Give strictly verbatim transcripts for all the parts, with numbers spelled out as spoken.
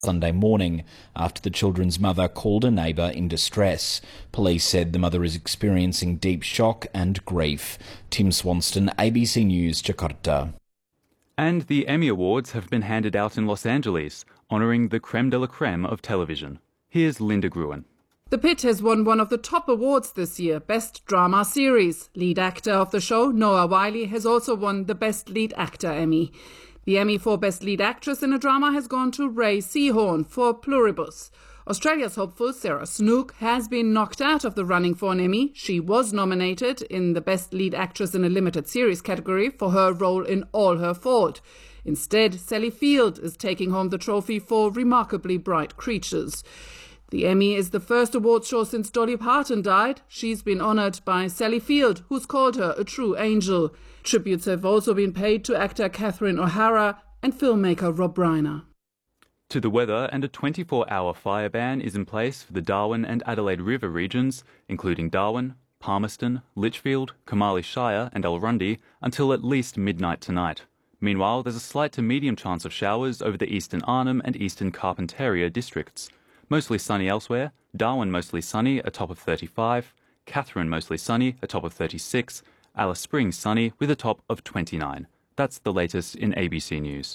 Sunday morning after the children's mother called a neighbour in distress. Police said the mother is experiencing deep shock and grief. Tim Swanston, A B C News, Jakarta. And the Emmy Awards have been handed out in Los Angeles, honouring the creme de la creme of television. Here's Linda Gruen. The Pit has won one of the top awards this year, Best Drama Series. Lead actor of the show, Noah Wyle, has also won the Best Lead Actor Emmy. The Emmy for Best Lead Actress in a Drama has gone to Ray Seahorn for Pluribus. Australia's hopeful Sarah Snook has been knocked out of the running for an Emmy. She was nominated in the Best Lead Actress in a Limited Series category for her role in All Her Fault. Instead, Sally Field is taking home the trophy for Remarkably Bright Creatures. The Emmy is the first awards show since Dolly Parton died. She's been honoured by Sally Field, who's called her a true angel. Tributes have also been paid to actor Catherine O'Hara and filmmaker Rob Reiner. To the weather, and a twenty-four hour fire ban is in place for the Darwin and Adelaide River regions, including Darwin, Palmerston, Litchfield, Kamali Shire and Alrundi, until at least midnight tonight. Meanwhile, there's a slight to medium chance of showers over the eastern Arnhem and eastern Carpentaria districts. Mostly sunny elsewhere, Darwin mostly sunny, a top of thirty-five, Katherine mostly sunny, a top of thirty-six, Alice Springs sunny with a top of twenty-nine. That's the latest in A B C News.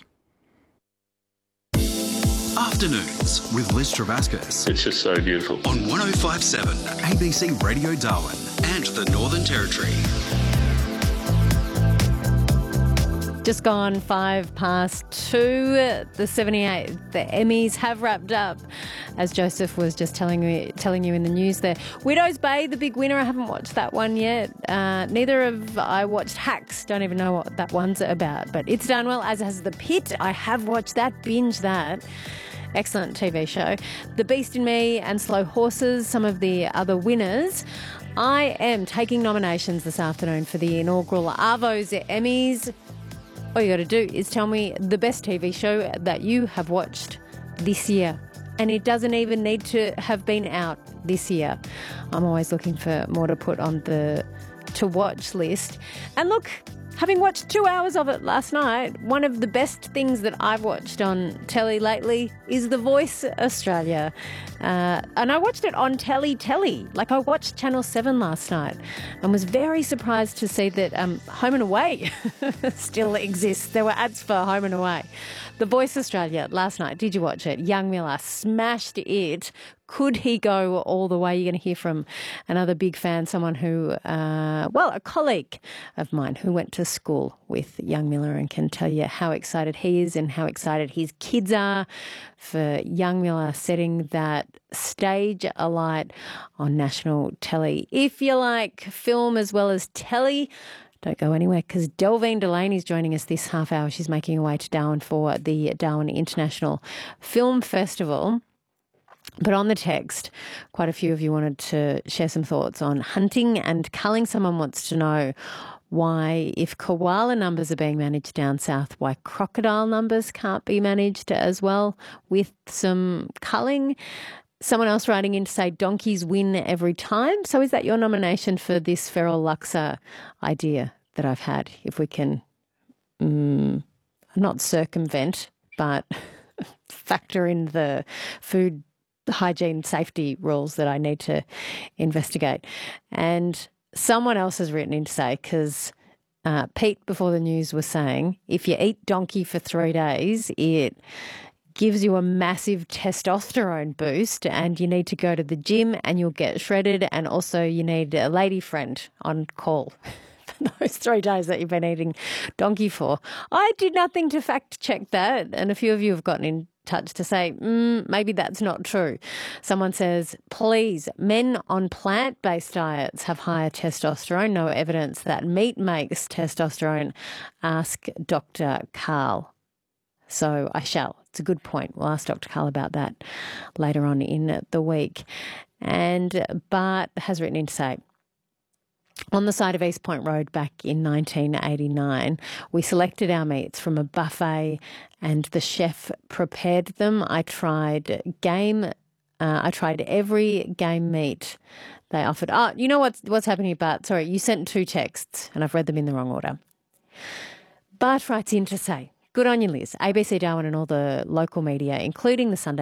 Afternoons with Liz Travascus. It's just so beautiful. On one oh five point seven A B C Radio Darwin and the Northern Territory. Just gone five past two. The seventy-eight, the Emmys have wrapped up, as Joseph was just telling me, telling you in the news there. Widow's Bay, the big winner. I haven't watched that one yet. Uh, neither have I watched Hacks. Don't even know what that one's about. But it's done well, as has The Pit. I have watched that, binge that. Excellent T V show. The Beast in Me and Slow Horses, some of the other winners. I am taking nominations this afternoon for the inaugural Arvos Emmys. All you got to do is tell me the best T V show that you have watched this year. And it doesn't even need to have been out this year. I'm always looking for more to put on the to-watch list. And look, having watched two hours of it last night, one of the best things that I've watched on telly lately is The Voice Australia. Uh, and I watched it on Telly Telly. Like, I watched Channel seven last night and was very surprised to see that um, Home and Away still exists. There were ads for Home and Away. The Voice Australia last night. Did you watch it? Young Miller smashed it. Could he go all the way? You're going to hear from another big fan, someone who, uh, well, a colleague of mine who went to school with Young Miller and can tell you how excited he is and how excited his kids are for Young Miller setting that stage alight on national telly. If you like film as well as telly, don't go anywhere, because Delvine Delaney is joining us this half hour. She's making her way to Darwin for the Darwin International Film Festival. But on the text, quite a few of you wanted to share some thoughts on hunting and culling. Someone wants to know why, if koala numbers are being managed down south, why crocodile numbers can't be managed as well with some culling. Someone else writing in to say donkeys win every time. So is that your nomination for this feral luxor idea that I've had? If we can mm, not circumvent, but factor in the food hygiene safety rules that I need to investigate. And someone else has written in to say, because uh, Pete before the news was saying, if you eat donkey for three days, it gives you a massive testosterone boost and you need to go to the gym and you'll get shredded, and also you need a lady friend on call for those three days that you've been eating donkey for. I did nothing to fact check that, and a few of you have gotten in touch to say, mm, maybe that's not true. Someone says, please, men on plant-based diets have higher testosterone. No evidence that meat makes testosterone. Ask Doctor Carl. So I shall. It's a good point. We'll ask Doctor Carl about that later on in the week. And Bart has written in to say, on the side of East Point Road back in nineteen eighty-nine, we selected our meats from a buffet and the chef prepared them. I tried game, uh, I tried every game meat they offered. Oh, you know what's, what's happening, Bart? Sorry, you sent two texts and I've read them in the wrong order. Bart writes in to say, good on you, Liz. A B C Darwin and all the local media, including the Sunday